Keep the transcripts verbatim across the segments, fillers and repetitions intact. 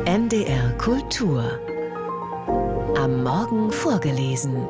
N D R Kultur. Am Morgen vorgelesen.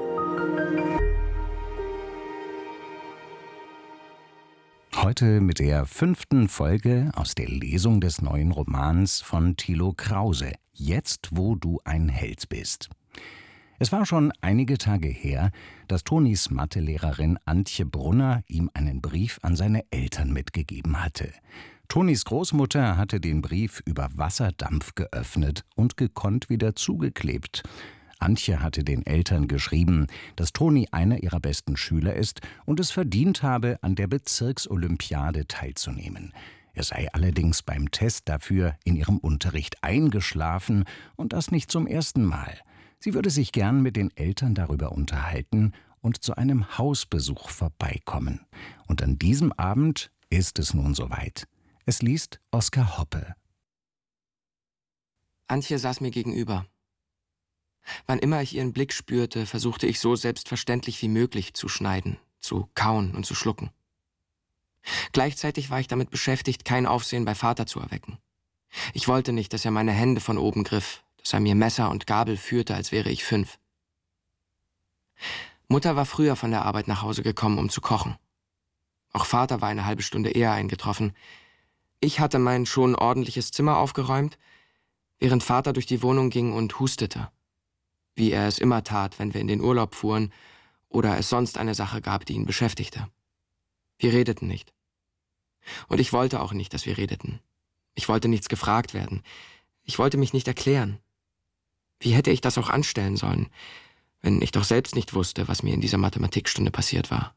Heute mit der fünften Folge aus der Lesung des neuen Romans von Thilo Krause, Jetzt, wo du ein Held bist. Es war schon einige Tage her, dass Tonis Mathelehrerin Antje Brunner ihm einen Brief an seine Eltern mitgegeben hatte. Tonis Großmutter hatte den Brief über Wasserdampf geöffnet und gekonnt wieder zugeklebt. Antje hatte den Eltern geschrieben, dass Toni einer ihrer besten Schüler ist und es verdient habe, an der Bezirksolympiade teilzunehmen. Er sei allerdings beim Test dafür in ihrem Unterricht eingeschlafen und das nicht zum ersten Mal. Sie würde sich gern mit den Eltern darüber unterhalten und zu einem Hausbesuch vorbeikommen. Und an diesem Abend ist es nun soweit. Es liest Oskar Hoppe. Antje saß mir gegenüber. Wann immer ich ihren Blick spürte, versuchte ich so selbstverständlich wie möglich zu schneiden, zu kauen und zu schlucken. Gleichzeitig war ich damit beschäftigt, kein Aufsehen bei Vater zu erwecken. Ich wollte nicht, dass er meine Hände von oben griff, dass er mir Messer und Gabel führte, als wäre ich fünf. Mutter war früher von der Arbeit nach Hause gekommen, um zu kochen. Auch Vater war eine halbe Stunde eher eingetroffen. Ich hatte mein schon ordentliches Zimmer aufgeräumt, während Vater durch die Wohnung ging und hustete, wie er es immer tat, wenn wir in den Urlaub fuhren oder es sonst eine Sache gab, die ihn beschäftigte. Wir redeten nicht. Und ich wollte auch nicht, dass wir redeten. Ich wollte nichts gefragt werden. Ich wollte mich nicht erklären. Wie hätte ich das auch anstellen sollen, wenn ich doch selbst nicht wusste, was mir in dieser Mathematikstunde passiert war?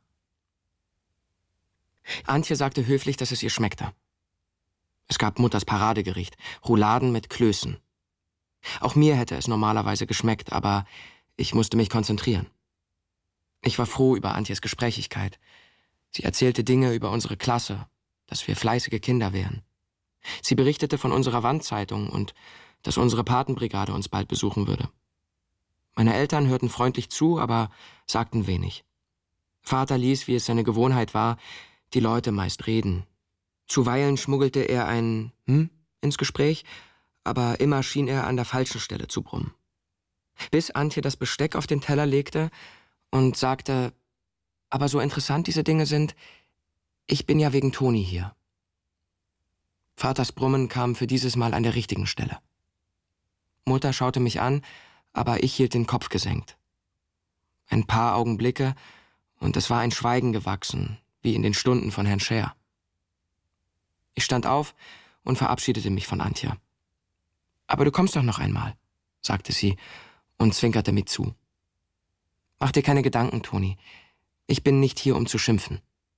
Antje sagte höflich, dass es ihr schmeckte. Es gab Mutters Paradegericht, Rouladen mit Klößen. Auch mir hätte es normalerweise geschmeckt, aber ich musste mich konzentrieren. Ich war froh über Antjes Gesprächigkeit. Sie erzählte Dinge über unsere Klasse, dass wir fleißige Kinder wären. Sie berichtete von unserer Wandzeitung und dass unsere Patenbrigade uns bald besuchen würde. Meine Eltern hörten freundlich zu, aber sagten wenig. Vater ließ, wie es seine Gewohnheit war, die Leute meist reden. Zuweilen schmuggelte er ein Hm ins Gespräch, aber immer schien er an der falschen Stelle zu brummen. Bis Antje das Besteck auf den Teller legte und sagte, aber so interessant diese Dinge sind, ich bin ja wegen Toni hier. Vaters Brummen kam für dieses Mal an der richtigen Stelle. Mutter schaute mich an, aber ich hielt den Kopf gesenkt. Ein paar Augenblicke und es war ein Schweigen gewachsen, wie in den Stunden von Herrn Scher. Ich stand auf und verabschiedete mich von Antje. »Aber du kommst doch noch einmal«, sagte sie und zwinkerte mir zu. »Mach dir keine Gedanken, Toni. Ich bin nicht hier, um zu schimpfen.«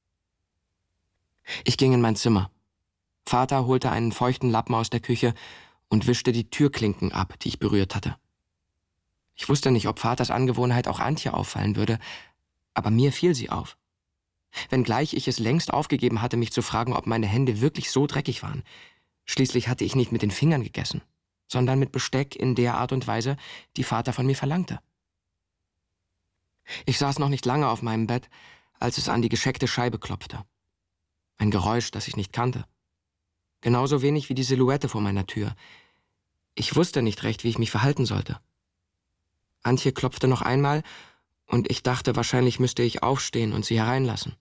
Ich ging in mein Zimmer. Vater holte einen feuchten Lappen aus der Küche und wischte die Türklinken ab, die ich berührt hatte. Ich wusste nicht, ob Vaters Angewohnheit auch Antje auffallen würde, aber mir fiel sie auf. Wenngleich ich es längst aufgegeben hatte, mich zu fragen, ob meine Hände wirklich so dreckig waren. Schließlich hatte ich nicht mit den Fingern gegessen, sondern mit Besteck in der Art und Weise, die Vater von mir verlangte. Ich saß noch nicht lange auf meinem Bett, als es an die gescheckte Scheibe klopfte. Ein Geräusch, das ich nicht kannte. Genauso wenig wie die Silhouette vor meiner Tür. Ich wusste nicht recht, wie ich mich verhalten sollte. Antje klopfte noch einmal, und ich dachte, wahrscheinlich müsste ich aufstehen und sie hereinlassen.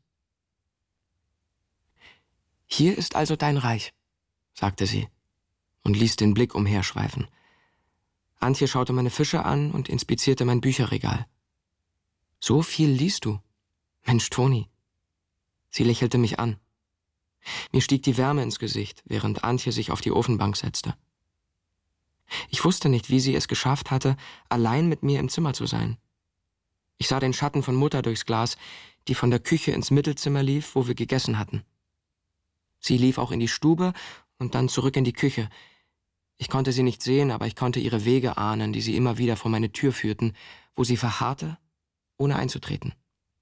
»Hier ist also dein Reich«, sagte sie und ließ den Blick umherschweifen. Antje schaute meine Fische an und inspizierte mein Bücherregal. »So viel liest du? Mensch, Toni.« Sie lächelte mich an. Mir stieg die Wärme ins Gesicht, während Antje sich auf die Ofenbank setzte. Ich wusste nicht, wie sie es geschafft hatte, allein mit mir im Zimmer zu sein. Ich sah den Schatten von Mutter durchs Glas, die von der Küche ins Mittelzimmer lief, wo wir gegessen hatten. Sie lief auch in die Stube und dann zurück in die Küche. Ich konnte sie nicht sehen, aber ich konnte ihre Wege ahnen, die sie immer wieder vor meine Tür führten, wo sie verharrte, ohne einzutreten.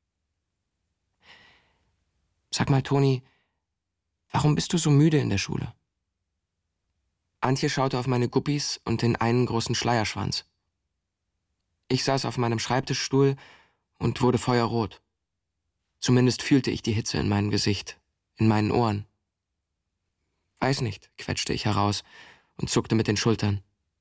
»Sag mal, Toni, warum bist du so müde in der Schule?« Antje schaute auf meine Guppis und den einen großen Schleierschwanz. Ich saß auf meinem Schreibtischstuhl und wurde feuerrot. Zumindest fühlte ich die Hitze in meinem Gesicht, in meinen Ohren. »Weiß nicht«, quetschte ich heraus und zuckte mit den Schultern.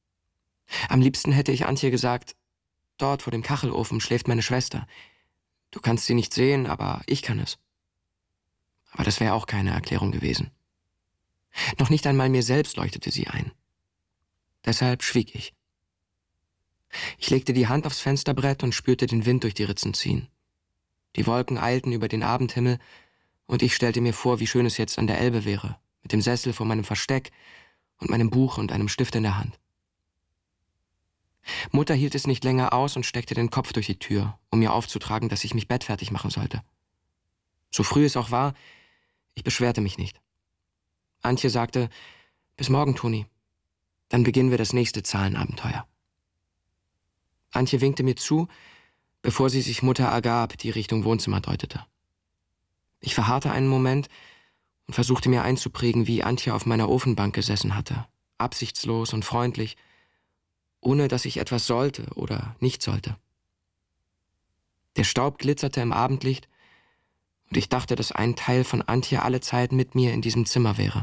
Am liebsten hätte ich Antje gesagt, dort vor dem Kachelofen schläft meine Schwester. Du kannst sie nicht sehen, aber ich kann es. Aber das wäre auch keine Erklärung gewesen. Noch nicht einmal mir selbst leuchtete sie ein. Deshalb schwieg ich. Ich legte die Hand aufs Fensterbrett und spürte den Wind durch die Ritzen ziehen. Die Wolken eilten über den Abendhimmel und ich stellte mir vor, wie schön es jetzt an der Elbe wäre, mit dem Sessel vor meinem Versteck und meinem Buch und einem Stift in der Hand. Mutter hielt es nicht länger aus und steckte den Kopf durch die Tür, um mir aufzutragen, dass ich mich bettfertig machen sollte. So früh es auch war, ich beschwerte mich nicht. Antje sagte, bis morgen, Toni. Dann beginnen wir das nächste Zahlenabenteuer. Antje winkte mir zu, bevor sie sich Mutter ergab, die Richtung Wohnzimmer deutete. Ich verharrte einen Moment und versuchte mir einzuprägen, wie Antje auf meiner Ofenbank gesessen hatte, absichtslos und freundlich, ohne dass ich etwas sollte oder nicht sollte. Der Staub glitzerte im Abendlicht und ich dachte, dass ein Teil von Antje alle Zeit mit mir in diesem Zimmer wäre.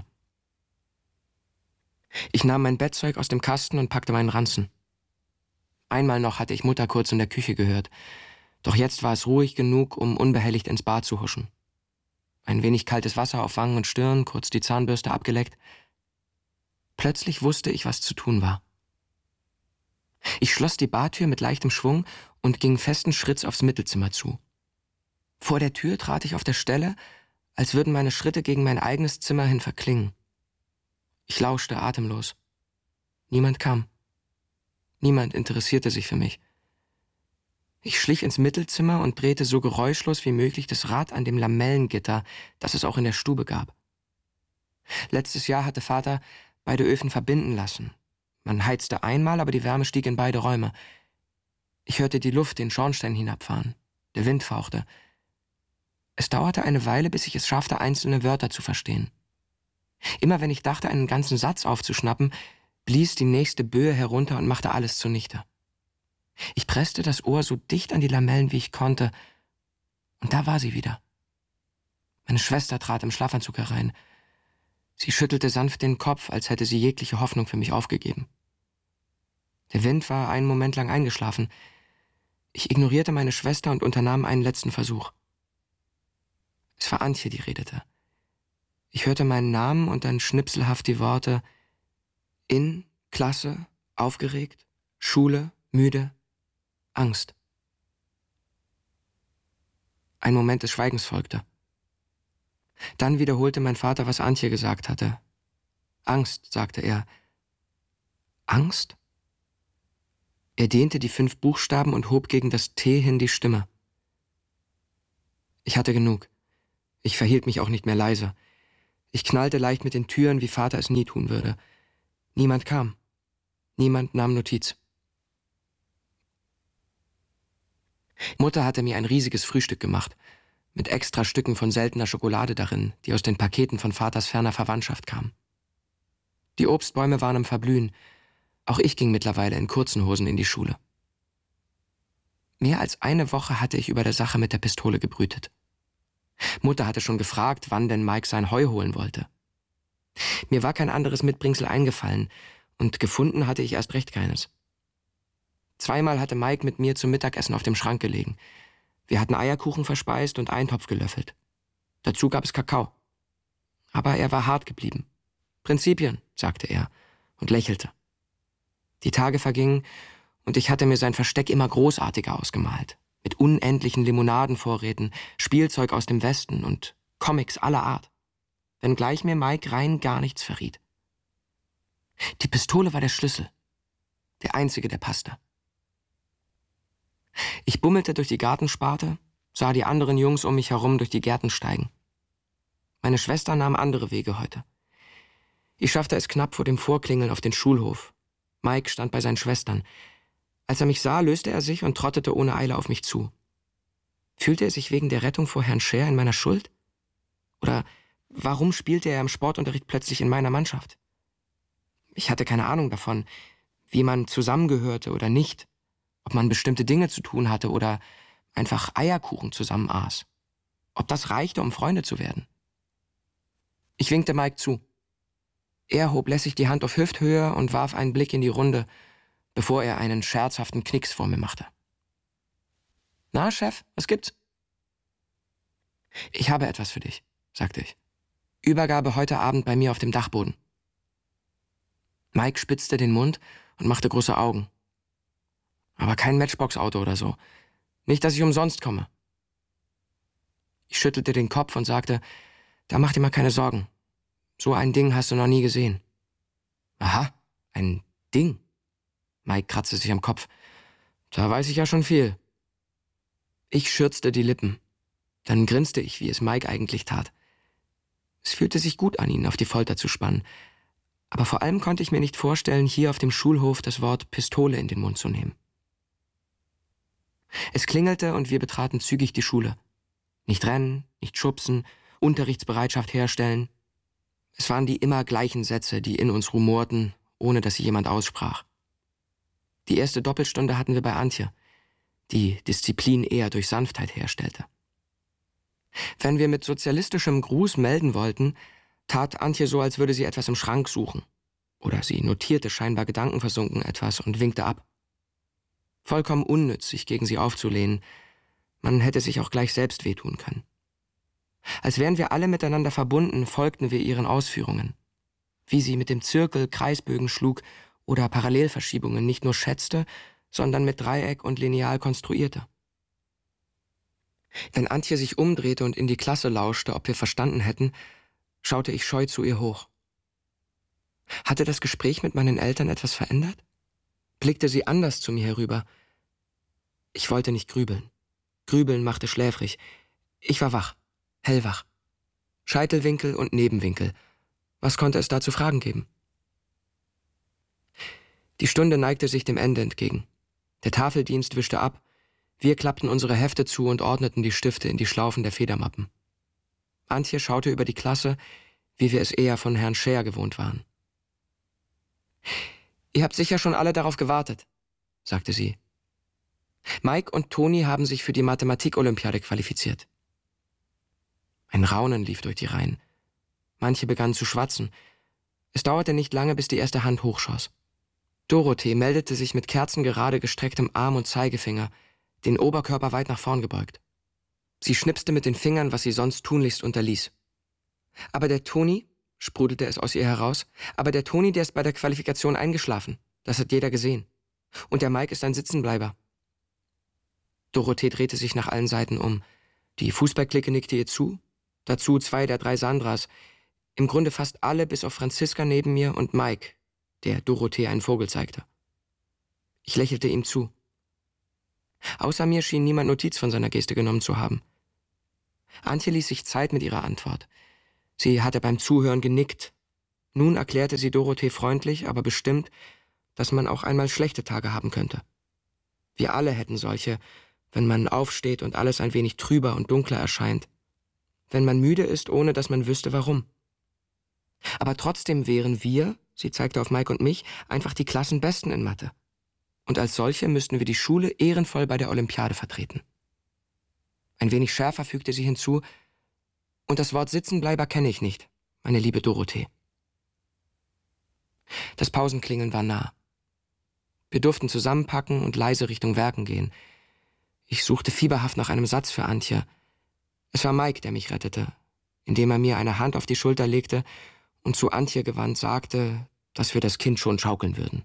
Ich nahm mein Bettzeug aus dem Kasten und packte meinen Ranzen. Einmal noch hatte ich Mutter kurz in der Küche gehört, doch jetzt war es ruhig genug, um unbehelligt ins Bad zu huschen. Ein wenig kaltes Wasser auf Wangen und Stirn, kurz die Zahnbürste abgeleckt. Plötzlich wusste ich, was zu tun war. Ich schloss die Badtür mit leichtem Schwung und ging festen Schritts aufs Mittelzimmer zu. Vor der Tür trat ich auf der Stelle, als würden meine Schritte gegen mein eigenes Zimmer hin verklingen. Ich lauschte atemlos. Niemand kam. Niemand interessierte sich für mich. Ich schlich ins Mittelzimmer und drehte so geräuschlos wie möglich das Rad an dem Lamellengitter, das es auch in der Stube gab. Letztes Jahr hatte Vater beide Öfen verbinden lassen. Man heizte einmal, aber die Wärme stieg in beide Räume. Ich hörte die Luft den Schornstein hinabfahren. Der Wind fauchte. Es dauerte eine Weile, bis ich es schaffte, einzelne Wörter zu verstehen. Immer wenn ich dachte, einen ganzen Satz aufzuschnappen, blies die nächste Böe herunter und machte alles zunichte. Ich presste das Ohr so dicht an die Lamellen, wie ich konnte, und da war sie wieder. Meine Schwester trat im Schlafanzug herein. Sie schüttelte sanft den Kopf, als hätte sie jegliche Hoffnung für mich aufgegeben. Der Wind war einen Moment lang eingeschlafen. Ich ignorierte meine Schwester und unternahm einen letzten Versuch. Es war Antje, die redete. Ich hörte meinen Namen und dann schnipselhaft die Worte in, Klasse, aufgeregt, Schule, müde, Angst. Ein Moment des Schweigens folgte. Dann wiederholte mein Vater, was Antje gesagt hatte. Angst, sagte er. Angst? Er dehnte die fünf Buchstaben und hob gegen das T hin die Stimme. Ich hatte genug. Ich verhielt mich auch nicht mehr leise. Ich knallte leicht mit den Türen, wie Vater es nie tun würde. Niemand kam. Niemand nahm Notiz. Mutter hatte mir ein riesiges Frühstück gemacht, mit extra Stücken von seltener Schokolade darin, die aus den Paketen von Vaters ferner Verwandtschaft kamen. Die Obstbäume waren im Verblühen. Auch ich ging mittlerweile in kurzen Hosen in die Schule. Mehr als eine Woche hatte ich über der Sache mit der Pistole gebrütet. Mutter hatte schon gefragt, wann denn Mike sein Heu holen wollte. Mir war kein anderes Mitbringsel eingefallen und gefunden hatte ich erst recht keines. Zweimal hatte Mike mit mir zum Mittagessen auf dem Schrank gelegen. Wir hatten Eierkuchen verspeist und Eintopf gelöffelt. Dazu gab es Kakao. Aber er war hart geblieben. Prinzipien, sagte er und lächelte. Die Tage vergingen und ich hatte mir sein Versteck immer großartiger ausgemalt. Mit unendlichen Limonadenvorräten, Spielzeug aus dem Westen und Comics aller Art. Wenngleich mir Mike rein gar nichts verriet. Die Pistole war der Schlüssel. Der einzige, der passte. Ich bummelte durch die Gartensparte, sah die anderen Jungs um mich herum durch die Gärten steigen. Meine Schwester nahm andere Wege heute. Ich schaffte es knapp vor dem Vorklingeln auf den Schulhof. Mike stand bei seinen Schwestern. Als er mich sah, löste er sich und trottete ohne Eile auf mich zu. Fühlte er sich wegen der Rettung vor Herrn Scher in meiner Schuld? Oder warum spielte er im Sportunterricht plötzlich in meiner Mannschaft? Ich hatte keine Ahnung davon, wie man zusammengehörte oder nicht, ob man bestimmte Dinge zu tun hatte oder einfach Eierkuchen zusammen aß. Ob das reichte, um Freunde zu werden. Ich winkte Mike zu. Er hob lässig die Hand auf Hüfthöhe und warf einen Blick in die Runde, bevor er einen scherzhaften Knicks vor mir machte. »Na, Chef, was gibt's?« »Ich habe etwas für dich«, sagte ich. »Übergabe heute Abend bei mir auf dem Dachboden.« Mike spitzte den Mund und machte große Augen. »Aber kein Matchbox-Auto oder so. Nicht, dass ich umsonst komme.« Ich schüttelte den Kopf und sagte, »Da mach dir mal keine Sorgen. So ein Ding hast du noch nie gesehen.« »Aha, ein Ding?« Mike kratzte sich am Kopf. »Da weiß ich ja schon viel.« Ich schürzte die Lippen. Dann grinste ich, wie es Mike eigentlich tat. Es fühlte sich gut an, ihn auf die Folter zu spannen. Aber vor allem konnte ich mir nicht vorstellen, hier auf dem Schulhof das Wort Pistole in den Mund zu nehmen. Es klingelte und wir betraten zügig die Schule. Nicht rennen, nicht schubsen, Unterrichtsbereitschaft herstellen. Es waren die immer gleichen Sätze, die in uns rumorten, ohne dass sie jemand aussprach. Die erste Doppelstunde hatten wir bei Antje, die Disziplin eher durch Sanftheit herstellte. Wenn wir mit sozialistischem Gruß melden wollten, tat Antje so, als würde sie etwas im Schrank suchen. Oder sie notierte scheinbar gedankenversunken etwas und winkte ab. Vollkommen unnütz, sich gegen sie aufzulehnen. Man hätte sich auch gleich selbst wehtun können. Als wären wir alle miteinander verbunden, folgten wir ihren Ausführungen. Wie sie mit dem Zirkel Kreisbögen schlug oder Parallelverschiebungen nicht nur schätzte, sondern mit Dreieck und Lineal konstruierte. Wenn Antje sich umdrehte und in die Klasse lauschte, ob wir verstanden hätten, schaute ich scheu zu ihr hoch. Hatte das Gespräch mit meinen Eltern etwas verändert? Blickte sie anders zu mir herüber? Ich wollte nicht grübeln. Grübeln machte schläfrig. Ich war wach, hellwach. Scheitelwinkel und Nebenwinkel. Was konnte es da zu fragen geben? Die Stunde neigte sich dem Ende entgegen. Der Tafeldienst wischte ab. Wir klappten unsere Hefte zu und ordneten die Stifte in die Schlaufen der Federmappen. Antje schaute über die Klasse, wie wir es eher von Herrn Scher gewohnt waren. »Ihr habt sicher schon alle darauf gewartet«, sagte sie. »Mike und Toni haben sich für die Mathematik-Olympiade qualifiziert.« Ein Raunen lief durch die Reihen. Manche begannen zu schwatzen. Es dauerte nicht lange, bis die erste Hand hochschoss. Dorothee meldete sich mit kerzengerade gestrecktem Arm und Zeigefinger, den Oberkörper weit nach vorn gebeugt. Sie schnipste mit den Fingern, was sie sonst tunlichst unterließ. »Aber der Toni«, sprudelte es aus ihr heraus, »aber der Toni, der ist bei der Qualifikation eingeschlafen. Das hat jeder gesehen. Und der Mike ist ein Sitzenbleiber.« Dorothee drehte sich nach allen Seiten um. Die Fußballklicke nickte ihr zu, dazu zwei der drei Sandras, im Grunde fast alle bis auf Franziska neben mir und Mike, der Dorothee einen Vogel zeigte. Ich lächelte ihm zu. Außer mir schien niemand Notiz von seiner Geste genommen zu haben. Antje ließ sich Zeit mit ihrer Antwort. Sie hatte beim Zuhören genickt. Nun erklärte sie Dorothee freundlich, aber bestimmt, dass man auch einmal schlechte Tage haben könnte. Wir alle hätten solche, wenn man aufsteht und alles ein wenig trüber und dunkler erscheint. Wenn man müde ist, ohne dass man wüsste, warum. Aber trotzdem wären wir, sie zeigte auf Mike und mich, einfach die Klassenbesten in Mathe. Und als solche müssten wir die Schule ehrenvoll bei der Olympiade vertreten. Ein wenig schärfer fügte sie hinzu, und das Wort Sitzenbleiber kenne ich nicht, meine liebe Dorothee. Das Pausenklingeln war nah. Wir durften zusammenpacken und leise Richtung Werken gehen. Ich suchte fieberhaft nach einem Satz für Antje. Es war Mike, der mich rettete, indem er mir eine Hand auf die Schulter legte und zu Antje gewandt sagte, dass wir das Kind schon schaukeln würden.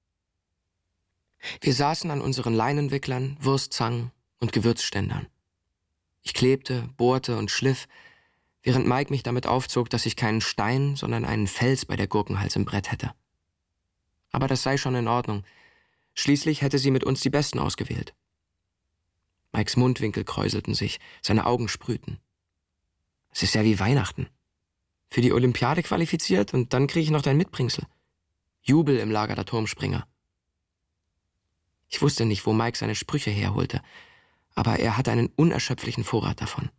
Wir saßen an unseren Leinenwicklern, Wurstzangen und Gewürzständern. Ich klebte, bohrte und schliff, während Mike mich damit aufzog, dass ich keinen Stein, sondern einen Fels bei der Gurkenhals im Brett hätte. Aber das sei schon in Ordnung. Schließlich hätte sie mit uns die Besten ausgewählt. Mikes Mundwinkel kräuselten sich, seine Augen sprühten. Es ist ja wie Weihnachten. Für die Olympiade qualifiziert und dann kriege ich noch dein Mitbringsel. Jubel im Lager der Turmspringer. Ich wusste nicht, wo Mike seine Sprüche herholte, aber er hatte einen unerschöpflichen Vorrat davon.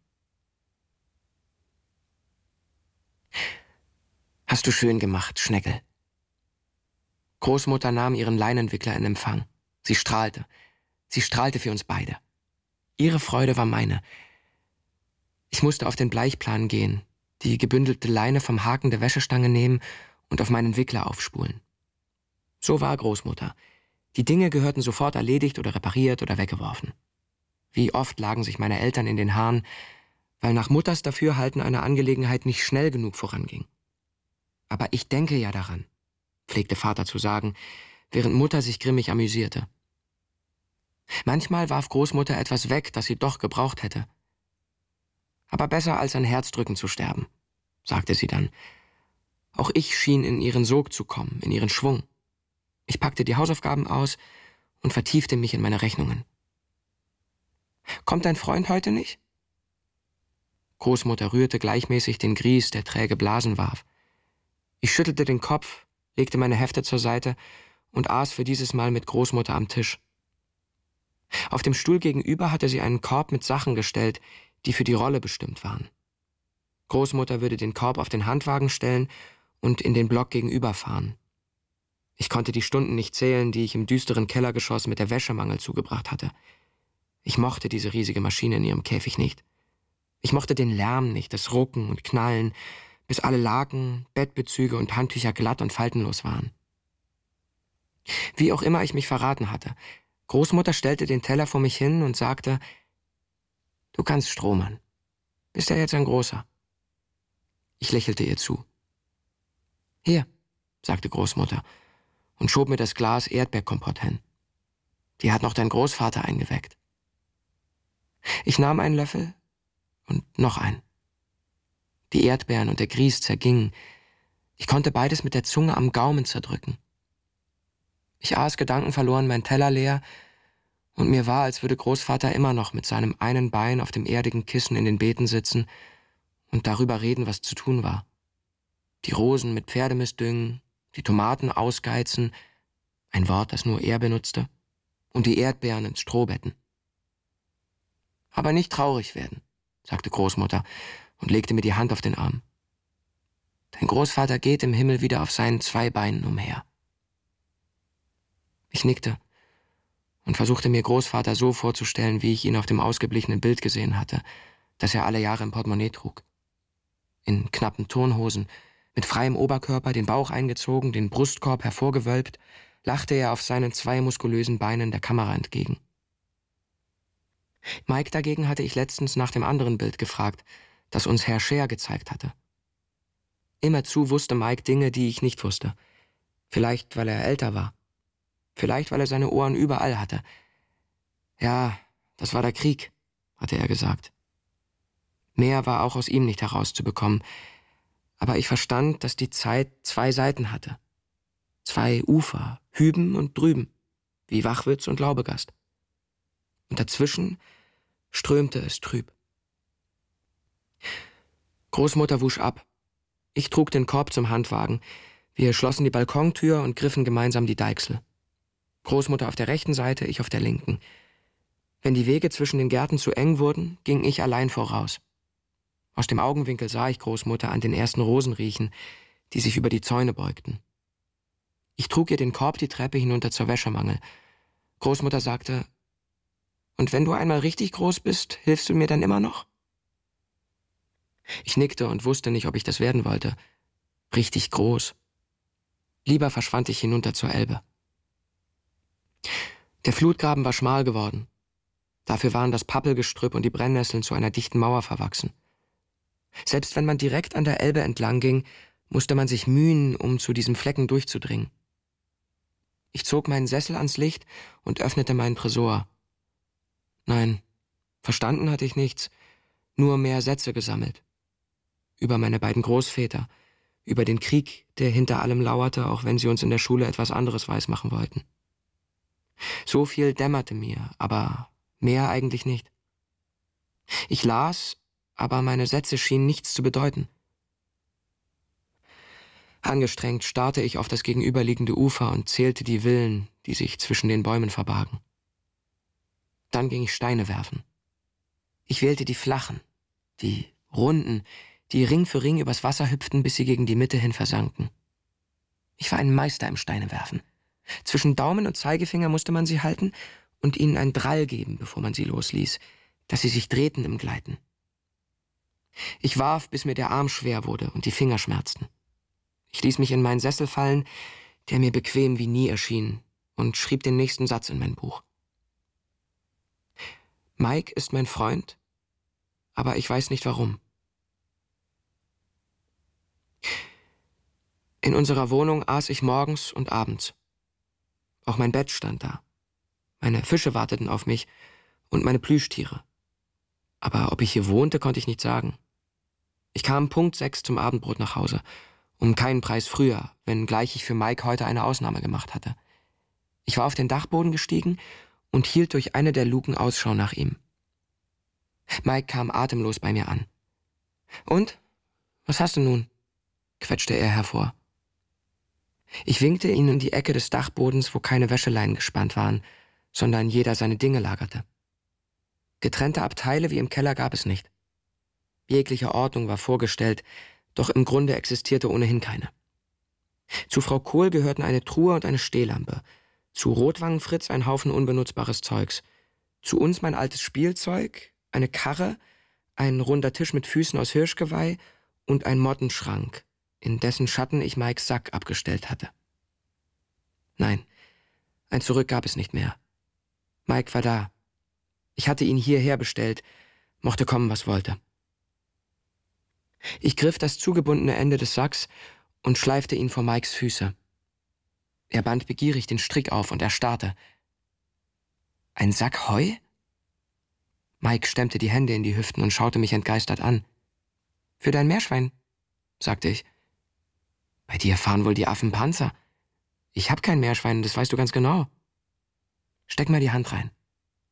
Hast du schön gemacht, Schneckel. Großmutter nahm ihren Leinenwickler in Empfang. Sie strahlte. Sie strahlte für uns beide. Ihre Freude war meine. Ich musste auf den Bleichplan gehen, die gebündelte Leine vom Haken der Wäschestange nehmen und auf meinen Wickler aufspulen. So war Großmutter. Die Dinge gehörten sofort erledigt oder repariert oder weggeworfen. Wie oft lagen sich meine Eltern in den Haaren, weil nach Mutters Dafürhalten eine Angelegenheit nicht schnell genug voranging. Aber ich denke ja daran, pflegte Vater zu sagen, während Mutter sich grimmig amüsierte. Manchmal warf Großmutter etwas weg, das sie doch gebraucht hätte. Aber besser als an Herzdrücken zu sterben, sagte sie dann. Auch ich schien in ihren Sog zu kommen, in ihren Schwung. Ich packte die Hausaufgaben aus und vertiefte mich in meine Rechnungen. »Kommt dein Freund heute nicht?« Großmutter rührte gleichmäßig den Grieß, der träge Blasen warf. Ich schüttelte den Kopf, legte meine Hefte zur Seite und aß für dieses Mal mit Großmutter am Tisch. Auf dem Stuhl gegenüber hatte sie einen Korb mit Sachen gestellt, die für die Rolle bestimmt waren. Großmutter würde den Korb auf den Handwagen stellen und in den Block gegenüber fahren. Ich konnte die Stunden nicht zählen, die ich im düsteren Kellergeschoss mit der Wäschemangel zugebracht hatte. Ich mochte diese riesige Maschine in ihrem Käfig nicht. Ich mochte den Lärm nicht, das Rucken und Knallen, bis alle Laken, Bettbezüge und Handtücher glatt und faltenlos waren. Wie auch immer ich mich verraten hatte, Großmutter stellte den Teller vor mich hin und sagte, »Du kannst stromern. Bist ja jetzt ein Großer.« Ich lächelte ihr zu. »Hier«, sagte Großmutter und schob mir das Glas Erdbeerkompott hin. »Die hat noch dein Großvater eingeweckt.« Ich nahm einen Löffel und noch einen. Die Erdbeeren und der Grieß zergingen. Ich konnte beides mit der Zunge am Gaumen zerdrücken. Ich aß gedankenverloren meinen Teller leer und mir war, als würde Großvater immer noch mit seinem einen Bein auf dem erdigen Kissen in den Beeten sitzen und darüber reden, was zu tun war. Die Rosen mit Pferdemist düngen, die Tomaten ausgeizen, ein Wort, das nur er benutzte, und die Erdbeeren ins Stroh betten. »Aber nicht traurig werden«, sagte Großmutter und legte mir die Hand auf den Arm. »Dein Großvater geht im Himmel wieder auf seinen zwei Beinen umher.« Ich nickte und versuchte mir Großvater so vorzustellen, wie ich ihn auf dem ausgeblichenen Bild gesehen hatte, das er alle Jahre im Portemonnaie trug. In knappen Turnhosen, mit freiem Oberkörper, den Bauch eingezogen, den Brustkorb hervorgewölbt, lachte er auf seinen zwei muskulösen Beinen der Kamera entgegen. Mike dagegen hatte ich letztens nach dem anderen Bild gefragt, das uns Herr Scher gezeigt hatte. Immerzu wusste Mike Dinge, die ich nicht wusste. Vielleicht, weil er älter war. Vielleicht, weil er seine Ohren überall hatte. Ja, das war der Krieg, hatte er gesagt. Mehr war auch aus ihm nicht herauszubekommen, aber ich verstand, dass die Zeit zwei Seiten hatte. Zwei Ufer, hüben und drüben, wie Wachwitz und Laubegast. Und dazwischen strömte es trüb. Großmutter wusch ab. Ich trug den Korb zum Handwagen. Wir schlossen die Balkontür und griffen gemeinsam die Deichsel. Großmutter auf der rechten Seite, ich auf der linken. Wenn die Wege zwischen den Gärten zu eng wurden, ging ich allein voraus. Aus dem Augenwinkel sah ich Großmutter an den ersten Rosen riechen, die sich über die Zäune beugten. Ich trug ihr den Korb die Treppe hinunter zur Wäschemangel. Großmutter sagte, »Und wenn du einmal richtig groß bist, hilfst du mir dann immer noch?« Ich nickte und wusste nicht, ob ich das werden wollte. Richtig groß. Lieber verschwand ich hinunter zur Elbe. Der Flutgraben war schmal geworden. Dafür waren das Pappelgestrüpp und die Brennnesseln zu einer dichten Mauer verwachsen. Selbst wenn man direkt an der Elbe entlang ging, musste man sich mühen, um zu diesem Flecken durchzudringen. Ich zog meinen Sessel ans Licht und öffnete meinen Tresor. Nein, verstanden hatte ich nichts, nur mehr Sätze gesammelt. Über meine beiden Großväter, über den Krieg, der hinter allem lauerte, auch wenn sie uns in der Schule etwas anderes weismachen wollten. So viel dämmerte mir, aber mehr eigentlich nicht. Ich las, aber meine Sätze schienen nichts zu bedeuten. Angestrengt starrte ich auf das gegenüberliegende Ufer und zählte die Villen, die sich zwischen den Bäumen verbargen. Dann ging ich Steine werfen. Ich wählte die flachen, die runden, die Ring für Ring übers Wasser hüpften, bis sie gegen die Mitte hin versanken. Ich war ein Meister im Steinewerfen. Zwischen Daumen und Zeigefinger musste man sie halten und ihnen einen Drall geben, bevor man sie losließ, dass sie sich drehten im Gleiten. Ich warf, bis mir der Arm schwer wurde und die Finger schmerzten. Ich ließ mich in meinen Sessel fallen, der mir bequem wie nie erschien, und schrieb den nächsten Satz in mein Buch. Mike ist mein Freund, aber ich weiß nicht warum. In unserer Wohnung aß ich morgens und abends. Auch mein Bett stand da. Meine Fische warteten auf mich und meine Plüschtiere. Aber ob ich hier wohnte, konnte ich nicht sagen. Ich kam Punkt sechs zum Abendbrot nach Hause, um keinen Preis früher, wenngleich ich für Mike heute eine Ausnahme gemacht hatte. Ich war auf den Dachboden gestiegen und hielt durch eine der Luken Ausschau nach ihm. Mike kam atemlos bei mir an. »Und? Was hast du nun?« quetschte er hervor. Ich winkte ihn in die Ecke des Dachbodens, wo keine Wäscheleinen gespannt waren, sondern jeder seine Dinge lagerte. Getrennte Abteile wie im Keller gab es nicht. Jegliche Ordnung war vorgestellt, doch im Grunde existierte ohnehin keine. Zu Frau Kohl gehörten eine Truhe und eine Stehlampe, zu Rotwangenfritz ein Haufen unbenutzbares Zeugs, zu uns mein altes Spielzeug, eine Karre, ein runder Tisch mit Füßen aus Hirschgeweih und ein Mottenschrank, in dessen Schatten ich Mikes Sack abgestellt hatte. Nein, ein Zurück gab es nicht mehr. Mike war da. Ich hatte ihn hierher bestellt, mochte kommen, was wollte. Ich griff das zugebundene Ende des Sacks und schleifte ihn vor Mikes Füße. Er band begierig den Strick auf und erstarrte. »Ein Sack Heu?« Mike stemmte die Hände in die Hüften und schaute mich entgeistert an. »Für dein Meerschwein«, sagte ich. »Bei dir fahren wohl die Affen Panzer. Ich hab kein Meerschwein, das weißt du ganz genau. Steck mal die Hand rein.«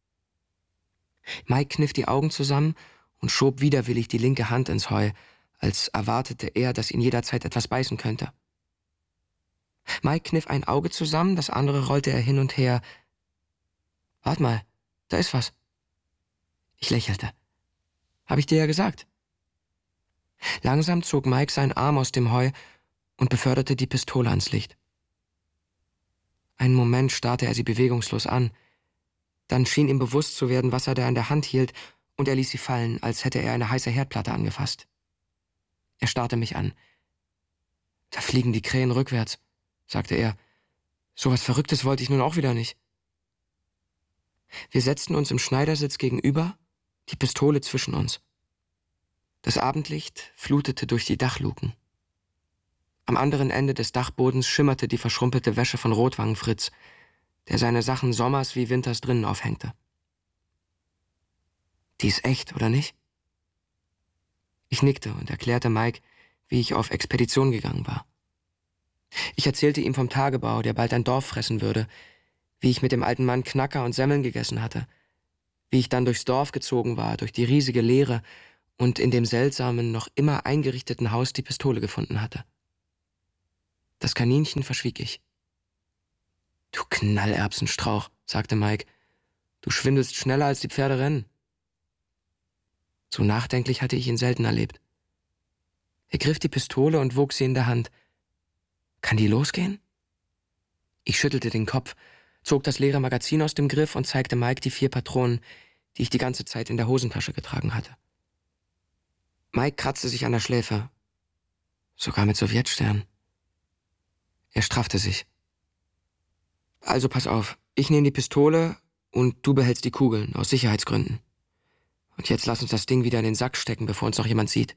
Mike kniff die Augen zusammen und schob widerwillig die linke Hand ins Heu, als erwartete er, dass ihn jederzeit etwas beißen könnte. Mike kniff ein Auge zusammen, das andere rollte er hin und her. »Wart mal, da ist was.« Ich lächelte. »Hab ich dir ja gesagt.« Langsam zog Mike seinen Arm aus dem Heu und beförderte die Pistole ans Licht. Einen Moment starrte er sie bewegungslos an. Dann schien ihm bewusst zu werden, was er da in der Hand hielt, und er ließ sie fallen, als hätte er eine heiße Herdplatte angefasst. Er starrte mich an. »Da fliegen die Krähen rückwärts«, sagte er. »So was Verrücktes wollte ich nun auch wieder nicht.« Wir setzten uns im Schneidersitz gegenüber, die Pistole zwischen uns. Das Abendlicht flutete durch die Dachluken. Am anderen Ende des Dachbodens schimmerte die verschrumpelte Wäsche von Rotwangenfritz, der seine Sachen sommers wie winters drinnen aufhängte. »Die ist echt, oder nicht?« Ich nickte und erklärte Mike, wie ich auf Expedition gegangen war. Ich erzählte ihm vom Tagebau, der bald ein Dorf fressen würde, wie ich mit dem alten Mann Knacker und Semmeln gegessen hatte, wie ich dann durchs Dorf gezogen war, durch die riesige Leere und in dem seltsamen, noch immer eingerichteten Haus die Pistole gefunden hatte. Das Kaninchen verschwieg ich. »Du Knallerbsenstrauch«, sagte Mike, »du schwindelst schneller, als die Pferde rennen.« So nachdenklich hatte ich ihn selten erlebt. Er griff die Pistole und wog sie in der Hand. »Kann die losgehen?« Ich schüttelte den Kopf, zog das leere Magazin aus dem Griff und zeigte Mike die vier Patronen, die ich die ganze Zeit in der Hosentasche getragen hatte. Mike kratzte sich an der Schläfe. »Sogar mit Sowjetstern.« Er straffte sich. »Also pass auf, ich nehme die Pistole und du behältst die Kugeln, aus Sicherheitsgründen. Und jetzt lass uns das Ding wieder in den Sack stecken, bevor uns noch jemand sieht.«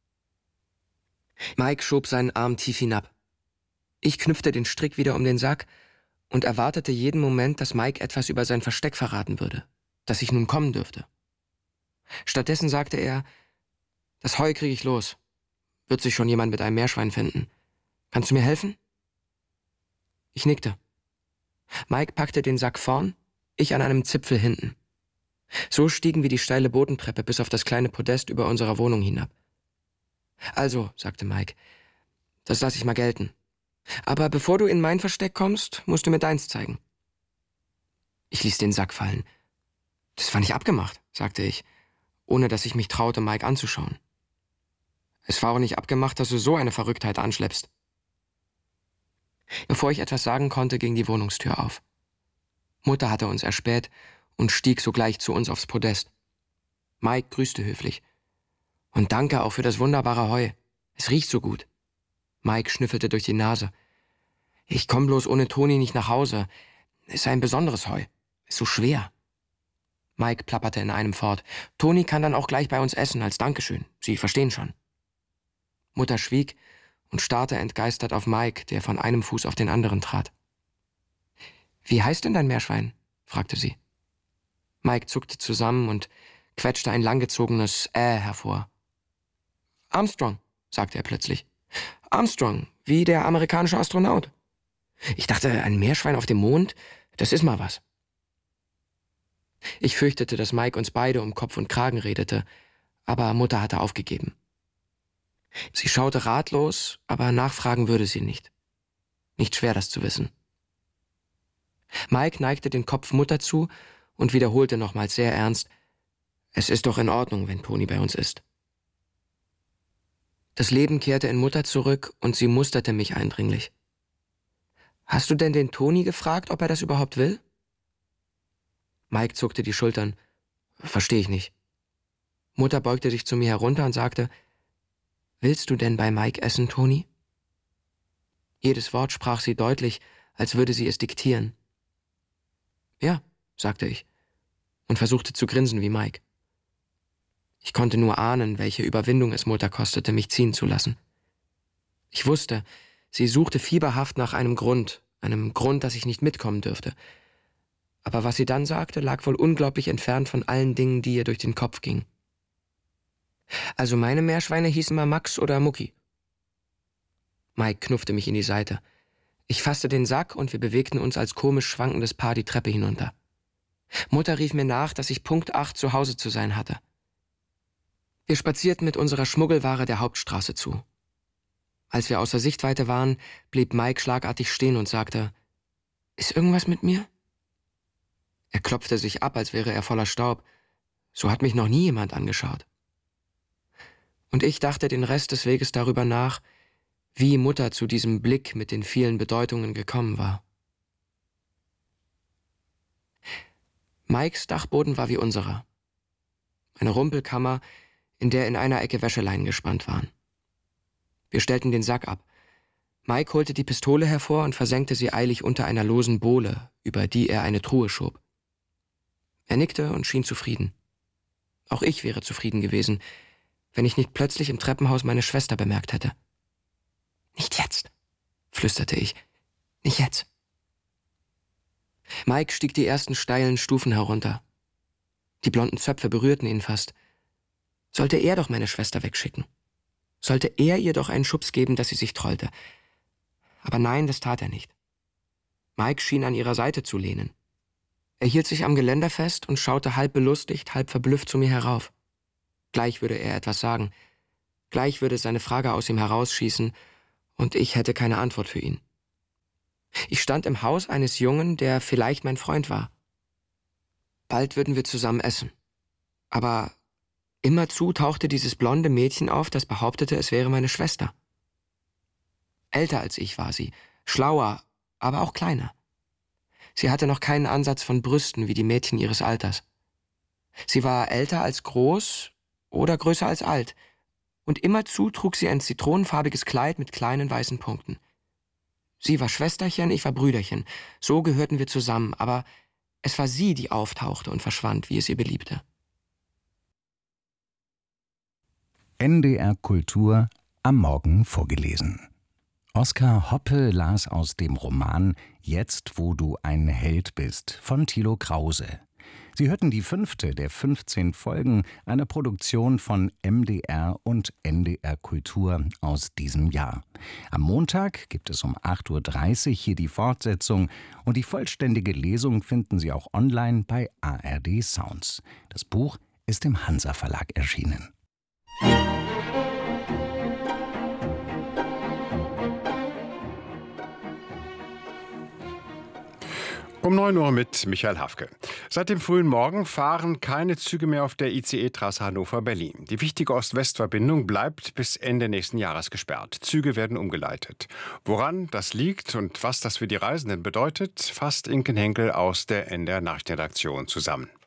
Mike schob seinen Arm tief hinab. Ich knüpfte den Strick wieder um den Sack und erwartete jeden Moment, dass Mike etwas über sein Versteck verraten würde, dass ich nun kommen dürfte. Stattdessen sagte er, »Das Heu kriege ich los. Wird sich schon jemand mit einem Meerschwein finden. Kannst du mir helfen?« Ich nickte. Mike packte den Sack vorn, ich an einem Zipfel hinten. So stiegen wir die steile Bodentreppe bis auf das kleine Podest über unserer Wohnung hinab. »Also«, sagte Mike, »das lasse ich mal gelten. Aber bevor du in mein Versteck kommst, musst du mir deins zeigen.« Ich ließ den Sack fallen. »Das war nicht abgemacht«, sagte ich, ohne dass ich mich traute, Mike anzuschauen. »Es war auch nicht abgemacht, dass du so eine Verrücktheit anschleppst.« Bevor ich etwas sagen konnte, ging die Wohnungstür auf. Mutter hatte uns erspäht und stieg sogleich zu uns aufs Podest. Mike grüßte höflich. »Und danke auch für das wunderbare Heu. Es riecht so gut.« Mike schnüffelte durch die Nase. »Ich komm bloß ohne Toni nicht nach Hause. Ist ein besonderes Heu. Ist so schwer. Mike plapperte in einem fort. Toni kann dann auch gleich bei uns essen, als Dankeschön. Sie verstehen schon. Mutter schwieg und starrte entgeistert auf Mike, der von einem Fuß auf den anderen trat. »Wie heißt denn dein Meerschwein?« fragte sie. Mike zuckte zusammen und quetschte ein langgezogenes Äh hervor. »Armstrong«, sagte er plötzlich. »Armstrong, wie der amerikanische Astronaut. Ich dachte, ein Meerschwein auf dem Mond, das ist mal was.« Ich fürchtete, dass Mike uns beide um Kopf und Kragen redete, aber Mutter hatte aufgegeben. Sie schaute ratlos, aber nachfragen würde sie nicht. Nicht schwer, das zu wissen. Mike neigte den Kopf Mutter zu und wiederholte nochmals sehr ernst, »Es ist doch in Ordnung, wenn Toni bei uns ist.« Das Leben kehrte in Mutter zurück und sie musterte mich eindringlich. »Hast du denn den Toni gefragt, ob er das überhaupt will?« Mike zuckte die Schultern. »Verstehe ich nicht.« Mutter beugte sich zu mir herunter und sagte, »Willst du denn bei Mike essen, Toni?« Jedes Wort sprach sie deutlich, als würde sie es diktieren. »Ja«, sagte ich und versuchte zu grinsen wie Mike. Ich konnte nur ahnen, welche Überwindung es Mutter kostete, mich ziehen zu lassen. Ich wusste, sie suchte fieberhaft nach einem Grund, einem Grund, dass ich nicht mitkommen dürfte. Aber was sie dann sagte, lag wohl unglaublich entfernt von allen Dingen, die ihr durch den Kopf gingen. Also meine Meerschweine hießen mal Max oder Mucki. Mike knuffte mich in die Seite. Ich fasste den Sack und wir bewegten uns als komisch schwankendes Paar die Treppe hinunter. Mutter rief mir nach, dass ich Punkt acht zu Hause zu sein hatte. Wir spazierten mit unserer Schmuggelware der Hauptstraße zu. Als wir außer Sichtweite waren, blieb Mike schlagartig stehen und sagte, »Ist irgendwas mit mir?« Er klopfte sich ab, als wäre er voller Staub. So hat mich noch nie jemand angeschaut. Und ich dachte den Rest des Weges darüber nach, wie Mutter zu diesem Blick mit den vielen Bedeutungen gekommen war. Mikes Dachboden war wie unserer. Eine Rumpelkammer, in der in einer Ecke Wäscheleinen gespannt waren. Wir stellten den Sack ab. Mike holte die Pistole hervor und versenkte sie eilig unter einer losen Bohle, über die er eine Truhe schob. Er nickte und schien zufrieden. Auch ich wäre zufrieden gewesen, wenn ich nicht plötzlich im Treppenhaus meine Schwester bemerkt hätte. »Nicht jetzt«, flüsterte ich. »Nicht jetzt.« Mike stieg die ersten steilen Stufen herunter. Die blonden Zöpfe berührten ihn fast. Sollte er doch meine Schwester wegschicken? Sollte er ihr doch einen Schubs geben, dass sie sich trollte? Aber nein, das tat er nicht. Mike schien an ihrer Seite zu lehnen. Er hielt sich am Geländer fest und schaute halb belustigt, halb verblüfft zu mir herauf. Gleich würde er etwas sagen. Gleich würde seine Frage aus ihm herausschießen und ich hätte keine Antwort für ihn. Ich stand im Haus eines Jungen, der vielleicht mein Freund war. Bald würden wir zusammen essen. Aber immerzu tauchte dieses blonde Mädchen auf, das behauptete, es wäre meine Schwester. Älter als ich war sie, schlauer, aber auch kleiner. Sie hatte noch keinen Ansatz von Brüsten wie die Mädchen ihres Alters. Sie war älter als groß oder größer als alt, und immerzu trug sie ein zitronenfarbiges Kleid mit kleinen weißen Punkten. Sie war Schwesterchen, ich war Brüderchen. So gehörten wir zusammen, aber es war sie, die auftauchte und verschwand, wie es ihr beliebte. N D R Kultur am Morgen vorgelesen. Oskar Hoppe las aus dem Roman »Jetzt, wo du ein Held bist« von Thilo Krause. Sie hörten die fünfte der fünfzehn Folgen einer Produktion von M D R und N D R Kultur aus diesem Jahr. Am Montag gibt es um acht Uhr dreißig hier die Fortsetzung und die vollständige Lesung finden Sie auch online bei A R D Sounds. Das Buch ist im Hansa Verlag erschienen. Um neun Uhr mit Michael Hafke. Seit dem frühen Morgen fahren keine Züge mehr auf der I C E-Trasse Hannover-Berlin. Die wichtige Ost-West-Verbindung bleibt bis Ende nächsten Jahres gesperrt. Züge werden umgeleitet. Woran das liegt und was das für die Reisenden bedeutet, fasst Inken Henkel aus der N D R Nachrichtenredaktion zusammen.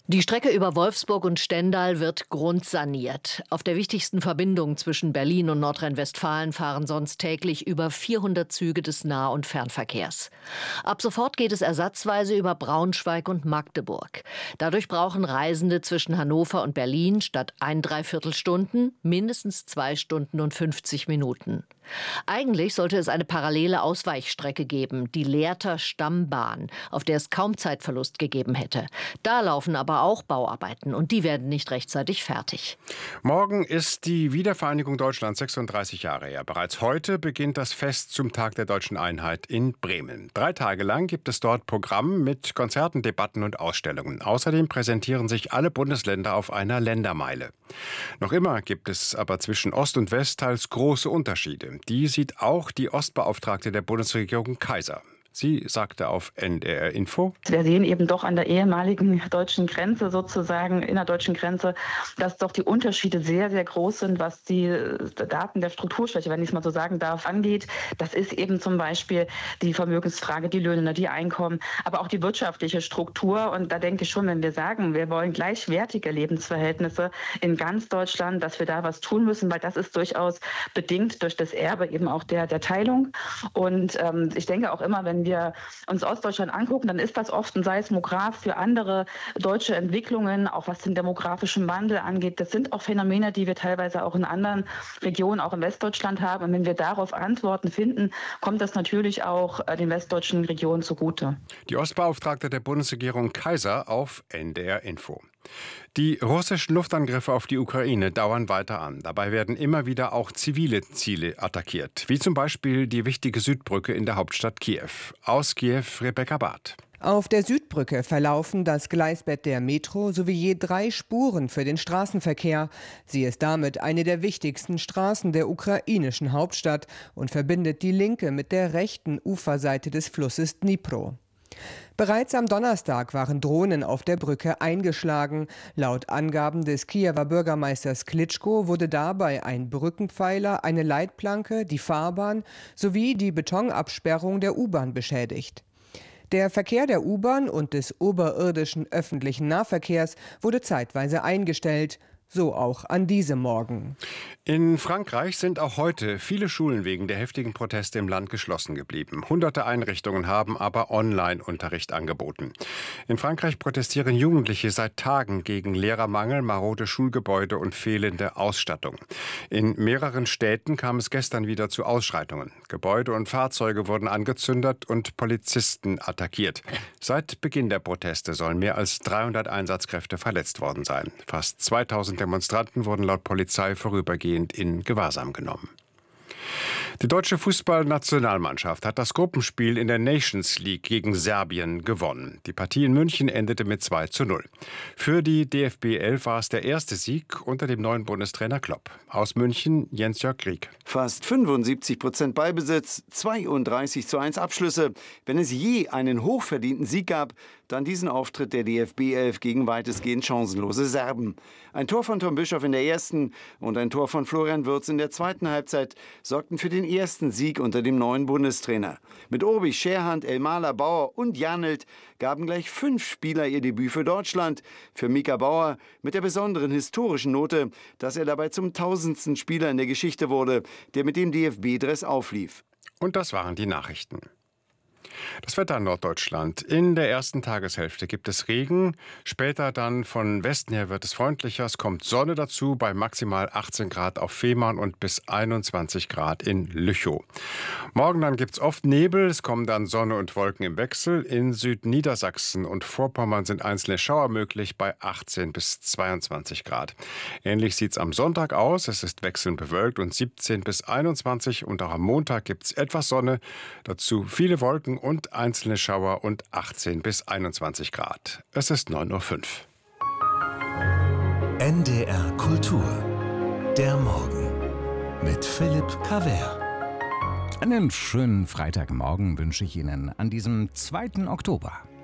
Die Strecke über Wolfsburg und Stendal wird grundsaniert. Auf der wichtigsten Verbindung zwischen Berlin und Nordrhein-Westfalen fahren sonst täglich über vierhundert Züge des Nah- und Fernverkehrs. Ab sofort geht es ersatzweise über Braunschweig und Magdeburg. Dadurch brauchen Reisende zwischen Hannover und Berlin statt ein Dreiviertelstunden mindestens zwei Stunden und fünfzig Minuten. Eigentlich sollte es eine parallele Ausweichstrecke geben, die Lehrter Stammbahn, auf der es kaum Zeitverlust gegeben hätte. Da laufen aber auch Bauarbeiten und die werden nicht rechtzeitig fertig. Morgen ist die Wiedervereinigung Deutschlands sechsunddreißig Jahre her. Bereits heute beginnt das Fest zum Tag der Deutschen Einheit in Bremen. Drei Tage lang gibt es dort Programm mit Konzerten, Debatten und Ausstellungen. Außerdem präsentieren sich alle Bundesländer auf einer Ländermeile. Noch immer gibt es aber zwischen Ost und West teils große Unterschiede. Die sieht auch die Ostbeauftragte der Bundesregierung Kaiser. Sie sagte auf N D R Info: Wir sehen eben doch an der ehemaligen deutschen Grenze, sozusagen innerdeutschen Grenze, dass doch die Unterschiede sehr, sehr groß sind, was die Daten der Strukturschwäche, wenn ich es mal so sagen darf, angeht. Das ist eben zum Beispiel die Vermögensfrage, die Löhne, die Einkommen, aber auch die wirtschaftliche Struktur. Und da denke ich schon, wenn wir sagen, wir wollen gleichwertige Lebensverhältnisse in ganz Deutschland, dass wir da was tun müssen, weil das ist durchaus bedingt durch das Erbe eben auch der, der Teilung. Und ähm, ich denke auch immer, wenn wir uns Ostdeutschland angucken, dann ist das oft ein Seismograph für andere deutsche Entwicklungen, auch was den demografischen Wandel angeht. Das sind auch Phänomene, die wir teilweise auch in anderen Regionen, auch in Westdeutschland haben. Und wenn wir darauf Antworten finden, kommt das natürlich auch den westdeutschen Regionen zugute. Die Ostbeauftragte der Bundesregierung Kaiser auf N D R Info. Die russischen Luftangriffe auf die Ukraine dauern weiter an. Dabei werden immer wieder auch zivile Ziele attackiert, wie zum Beispiel die wichtige Südbrücke in der Hauptstadt Kiew. Aus Kiew Rebecca Barth. Auf der Südbrücke verlaufen das Gleisbett der Metro sowie je drei Spuren für den Straßenverkehr. Sie ist damit eine der wichtigsten Straßen der ukrainischen Hauptstadt und verbindet die linke mit der rechten Uferseite des Flusses Dnipro. Bereits am Donnerstag waren Drohnen auf der Brücke eingeschlagen. Laut Angaben des Kiewer Bürgermeisters Klitschko wurde dabei ein Brückenpfeiler, eine Leitplanke, die Fahrbahn sowie die Betonabsperrung der U-Bahn beschädigt. Der Verkehr der U-Bahn und des oberirdischen öffentlichen Nahverkehrs wurde zeitweise eingestellt. So auch an diesem Morgen. In Frankreich sind auch heute viele Schulen wegen der heftigen Proteste im Land geschlossen geblieben. Hunderte Einrichtungen haben aber Online-Unterricht angeboten. In Frankreich protestieren Jugendliche seit Tagen gegen Lehrermangel, marode Schulgebäude und fehlende Ausstattung. In mehreren Städten kam es gestern wieder zu Ausschreitungen. Gebäude und Fahrzeuge wurden angezündet und Polizisten attackiert. Seit Beginn der Proteste sollen mehr als dreihundert Einsatzkräfte verletzt worden sein. Fast zweitausend Demonstranten wurden laut Polizei vorübergehend in Gewahrsam genommen. Die deutsche Fußballnationalmannschaft hat das Gruppenspiel in der Nations League gegen Serbien gewonnen. Die Partie in München endete mit zwei zu null. Für die D F B elf war es der erste Sieg unter dem neuen Bundestrainer Klopp. Aus München Jens-Jörg Grieg. Fast fünfundsiebzig Prozent Ballbesitz, zweiunddreißig zu eins Abschlüsse. Wenn es je einen hochverdienten Sieg gab, dann diesen Auftritt der D F B elf gegen weitestgehend chancenlose Serben. Ein Tor von Tom Bischoff in der ersten und ein Tor von Florian Wirtz in der zweiten Halbzeit sorgten für den ersten Sieg unter dem neuen Bundestrainer. Mit Orbich, Scherhand, Elmaler, Bauer und Janelt gaben gleich fünf Spieler ihr Debüt für Deutschland. Für Mika Bauer mit der besonderen historischen Note, dass er dabei zum tausendsten Spieler in der Geschichte wurde, der mit dem D F B-Dress auflief. Und das waren die Nachrichten. Das Wetter in Norddeutschland. In der ersten Tageshälfte gibt es Regen. Später dann von Westen her wird es freundlicher. Es kommt Sonne dazu bei maximal achtzehn Grad auf Fehmarn und bis einundzwanzig Grad in Lüchow. Morgen dann gibt es oft Nebel. Es kommen dann Sonne und Wolken im Wechsel. In Südniedersachsen und Vorpommern sind einzelne Schauer möglich bei achtzehn bis zweiundzwanzig Grad. Ähnlich sieht es am Sonntag aus. Es ist wechselnd bewölkt und siebzehn bis einundzwanzig. Und auch am Montag gibt es etwas Sonne. Dazu viele Wolken und einzelne Schauer und achtzehn bis einundzwanzig Grad. Es ist neun Uhr fünf. N D R Kultur. Der Morgen mit Philipp Cavert. Einen schönen Freitagmorgen wünsche ich Ihnen an diesem zweiten Oktober.